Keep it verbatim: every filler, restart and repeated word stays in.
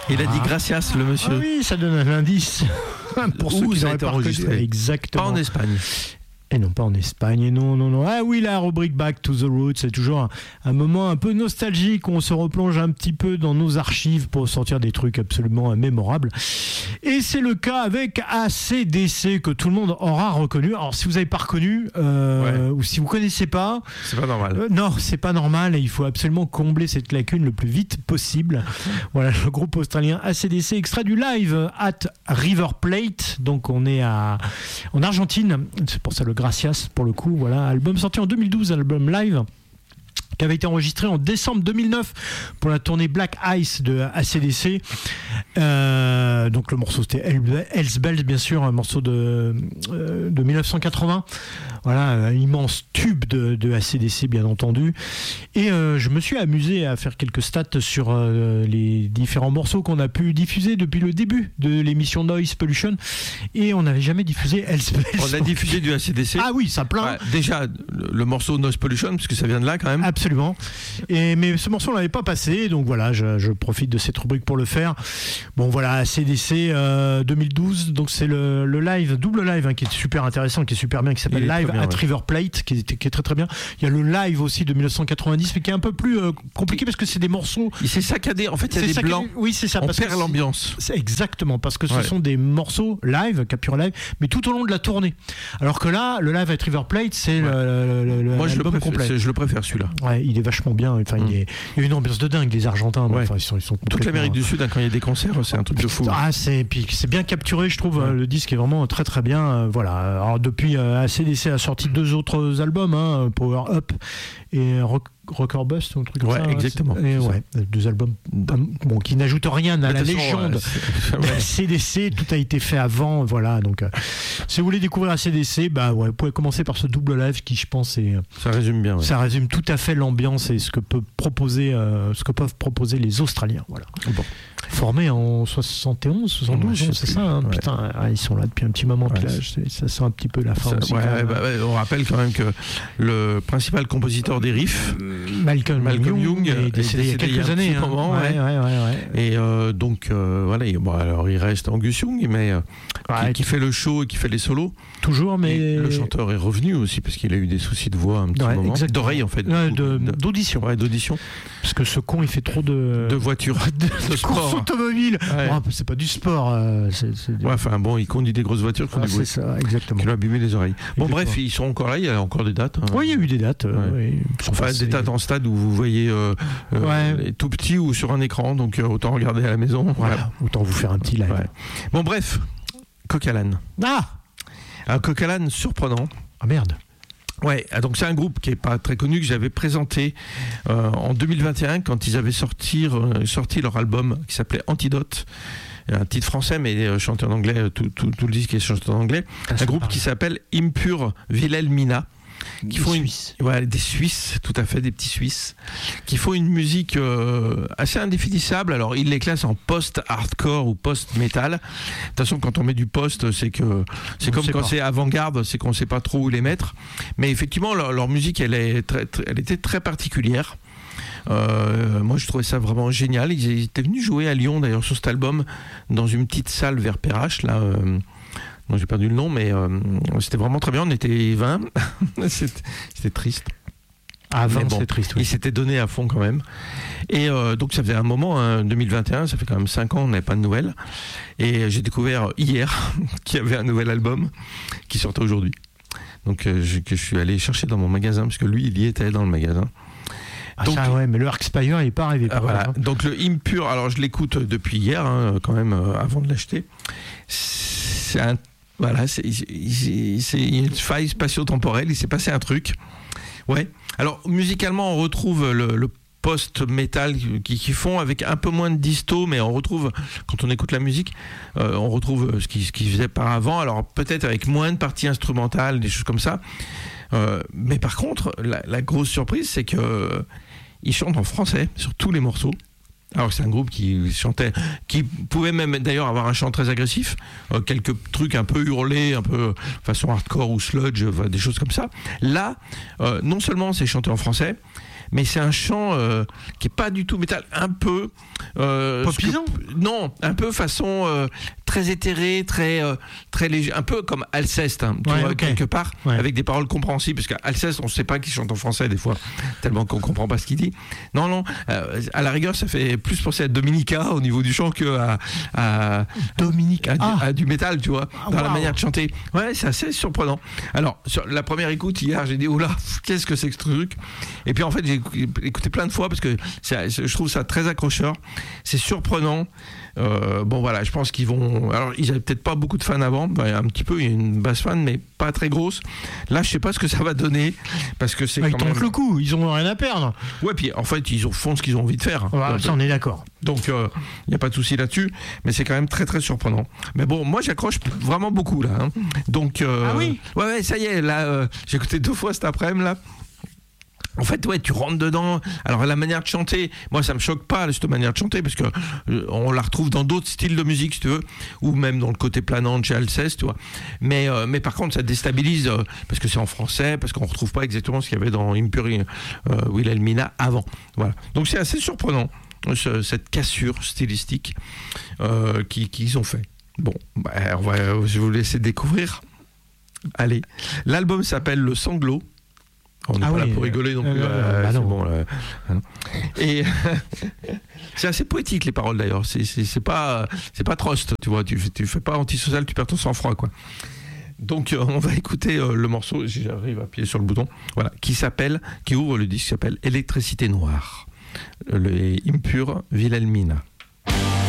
Il a dit gracias, le monsieur. Ah oui, ça donne un indice. Pour ceux Où qui ça a n'auraient été pas enregistré. reconnu. Exactement. Pas en Espagne. Et non, pas en Espagne, et non, non, non. Ah oui, la rubrique Back to the Roots, c'est toujours un, un moment un peu nostalgique où on se replonge un petit peu dans nos archives pour sortir des trucs absolument mémorables. Et c'est le cas avec A C D C que tout le monde aura reconnu. Alors, si vous n'avez pas reconnu, euh, ouais. ou si vous ne connaissez pas... C'est pas normal. Euh, non, c'est pas normal et il faut absolument combler cette lacune le plus vite possible. Voilà, le groupe australien A C D C, extrait du live at River Plate. Donc, on est à, en Argentine. C'est pour ça le Gracias pour le coup, voilà, album sorti en deux mille douze, album live qui avait été enregistré en décembre deux mille neuf pour la tournée Black Ice de A C D C. Euh, donc le morceau c'était Hells Bells, bien sûr, un morceau de, euh, de mille neuf cent quatre-vingts. Voilà, un immense tube de, de A C D C, bien entendu. Et euh, je me suis amusé à faire quelques stats sur euh, les différents morceaux qu'on a pu diffuser depuis le début de l'émission Noise Pollution. Et on n'avait jamais diffusé Hells Bells. On a diffusé du A C D C. Ah oui, ça plein. Ouais, déjà, le, le morceau Noise Pollution, parce que ça vient de là quand même. Absolument. Et, mais ce morceau, on ne l'avait pas passé, donc voilà, je, je profite de cette rubrique pour le faire. Bon, voilà, A C D C euh, deux mille douze, donc c'est le, le live, double live, hein, qui est super intéressant, qui est super bien, qui s'appelle Live bien, at ouais. River Plate, qui est, qui est très très bien. Il y a le live aussi de mille neuf cent quatre-vingt-dix, mais qui est un peu plus euh, compliqué parce que c'est des morceaux. Il s'est saccadé, en fait, il y a des saccadé. blancs. Oui, c'est ça. On parce perd que l'ambiance. C'est exactement, parce que ce ouais. sont des morceaux live, capture live, mais tout au long de la tournée. Alors que là, le live at River Plate, c'est ouais. le, le, le, Moi, je le, préfère, complet. je le préfère celui-là. Ouais, il est vachement bien. Enfin, mm. il, est, il y a une ambiance de dingue, les Argentins. Ouais. Enfin, ils sont, ils sont Toute l'Amérique du Sud, hein, quand il y a des concerts, c'est un truc de fou. Ah, c'est, puis c'est bien capturé, je trouve. Ouais. Le disque est vraiment très très bien. Euh, voilà. Alors, depuis, euh, A C D C a sorti deux autres albums, hein, Power Up et Rock. Rocker Bust ou un truc comme ouais, ça. Exactement. Et ouais, deux albums bon, qui n'ajoutent rien à la légende ouais, de A C D C. Tout a été fait avant. Voilà. Donc, euh, si vous voulez découvrir A C D C, bah, ouais, vous pouvez commencer par ce double live qui, je pense, est, ça résume bien. Ouais. Ça résume tout à fait l'ambiance et ce que, peut proposer, euh, ce que peuvent proposer les Australiens. Voilà. Bon. Formés en soixante et onze, soixante-douze, ouais, c'est ça. Hein, ouais. Putain, ah, ils sont là depuis un petit moment. Ouais, là, ça sent un petit peu la fin. Ça, aussi, ouais, ouais, bah, ouais, on rappelle quand même que le principal compositeur des riffs, Malcolm, Malcolm Young, est décédé il y a quelques années. Hein. Moment, ouais. Ouais, ouais, ouais, ouais. Et euh, donc euh, voilà, bon, alors il reste Angus Young, mais euh, ouais, qui, qui fait le show et qui fait les solos. Toujours, mais et le chanteur est revenu aussi parce qu'il a eu des soucis de voix un petit ouais, moment, exactement. d'oreille en fait, ouais, de, de, d'audition. Ouais, d'audition. Parce que ce con, il fait trop de de voitures, de, de courses automobiles. Ouais. Oh, c'est pas du sport. Euh, c'est, c'est du... Ouais, enfin bon, il conduit des grosses voitures qui ont ah, du bruit. C'est ça, exactement. Qui lui a abîmé les oreilles. Bon, exactement. Bref, ils sont encore là. Il y a encore des dates. Hein. Oui, il y a eu des dates. Ouais. Euh, oui. Enfin, des dates en stade où vous voyez euh, euh, ouais. tout petit ou sur un écran, donc euh, autant regarder à la maison. Voilà. Voilà. Autant vous faire un petit live. Ouais. Bon, bref, Coq à l'âne. Ah, un Coq à l'âne surprenant. Ah merde. Ouais, donc c'est un groupe qui est pas très connu que j'avais présenté euh, en deux mille vingt et un quand ils avaient sorti, euh, sorti leur album qui s'appelait Antidote. Un titre français mais chanté en anglais, tout, tout, tout le disque est chanté en anglais. Ah, un groupe qui s'appelle Impure Wilhelmina. Qui font une, ouais, des Suisses, tout à fait, des petits Suisses, qui font une musique euh, assez indéfinissable. Alors, ils les classent en post-hardcore ou post-metal. De toute façon, quand on met du post, c'est que c'est on comme quand pas. C'est avant-garde, c'est qu'on ne sait pas trop où les mettre. Mais effectivement, leur, leur musique, elle, est très, très, elle était très particulière. Euh, moi, je trouvais ça vraiment génial. Ils étaient venus jouer à Lyon, d'ailleurs, sur cet album, dans une petite salle vers Perrache, là. Euh, Non, j'ai perdu le nom, mais euh, c'était vraiment très bien. On était vingt. c'était, c'était triste. Ah, vingt, bon, c'est triste. Oui. Ils s'étaient donnés à fond quand même. Et euh, donc, ça faisait un moment, hein, deux mille vingt et un, ça fait quand même cinq ans, on n'avait pas de nouvelles. Et j'ai découvert hier qu'il y avait un nouvel album qui sortait aujourd'hui. Donc, euh, je, que je suis allé chercher dans mon magasin, parce que lui, il y était dans le magasin. Ah, donc, ça, ouais, mais le Arcspire, il n'est pas arrivé. Ah, voilà. Donc, le Impure, alors je l'écoute depuis hier, hein, quand même, euh, avant de l'acheter. C'est un Voilà, c'est, c'est, c'est une faille spatio-temporelle, il s'est passé un truc. Ouais. Alors, musicalement, on retrouve le, le post-metal qu'ils qui font avec un peu moins de disto, mais on retrouve, quand on écoute la musique, euh, on retrouve ce qu'ils ce qui faisaient par avant. Alors, peut-être avec moins de parties instrumentales, des choses comme ça. Euh, mais par contre, la, la grosse surprise, c'est que euh, ils chantent en français sur tous les morceaux. Alors c'est un groupe qui chantait, qui pouvait même d'ailleurs avoir un chant très agressif, euh, quelques trucs un peu hurlés, un peu façon hardcore ou sludge, euh, des choses comme ça. Là, euh, non seulement c'est chanté en français, mais c'est un chant euh, qui est pas du tout métal, un peu euh, popisant. Que, non, un peu façon euh, très éthérée, très euh, très léger, un peu comme Alceste, hein, tu ouais, vois, okay. quelque part, ouais. avec des paroles compréhensibles, parce qu'Alceste, on ne sait pas qu'il chante en français des fois, tellement qu'on comprend pas ce qu'il dit. Non, non, euh, à la rigueur, ça fait plus penser à Dominica au niveau du chant que à, à Dominica, à, ah. à, à du métal, tu vois, ah, dans wow. la manière de chanter. Ouais, c'est assez surprenant. Alors, sur la première écoute hier, j'ai dit oula, qu'est-ce que c'est que ce truc? Et puis en fait, j'ai écouté plein de fois parce que c'est, je trouve ça très accrocheur. C'est surprenant. Euh, bon voilà, je pense qu'ils vont. Alors ils avaient peut-être pas beaucoup de fans avant, un petit peu, il y a une base fan, mais pas très grosse. Là, je sais pas ce que ça va donner parce que c'est. Ah, quand ils tentent même... le coup, ils ont rien à perdre. Ouais, puis en fait, ils font ce qu'ils ont envie de faire. Voilà, ça, on est d'accord. Donc il euh, n'y a pas de souci là-dessus, mais c'est quand même très très surprenant. Mais bon, moi j'accroche vraiment beaucoup là. Hein. Donc euh, ah oui. Ouais ouais, ça y est, là euh, j'ai écouté deux fois cet après-midi là. En fait, ouais, tu rentres dedans. Alors, la manière de chanter, moi, ça me choque pas, cette manière de chanter, parce que euh, on la retrouve dans d'autres styles de musique, si tu veux, ou même dans le côté planant de chez Alceste, tu vois. Mais, euh, mais par contre, ça déstabilise, euh, parce que c'est en français, parce qu'on retrouve pas exactement ce qu'il y avait dans Impuri euh, Wilhelmina avant. Voilà. Donc, c'est assez surprenant, ce, cette cassure stylistique euh, qu'ils, qu'ils ont fait. Bon, bah, on va, je vais vous laisser découvrir. Allez. L'album s'appelle Le Sanglot. On n'est ah pas oui, là pour rigoler non plus. Euh, euh, bah non. Bon, là. Et c'est assez poétique les paroles d'ailleurs. C'est, c'est, c'est pas, c'est pas Trost, tu vois. Tu, tu fais pas antisocial, tu perds ton sang-froid, quoi. Donc euh, on va écouter euh, le morceau, si j'arrive à appuyer sur le bouton, voilà, qui s'appelle, qui ouvre le disque, qui s'appelle Électricité Noire, le Impur Wilhelmina.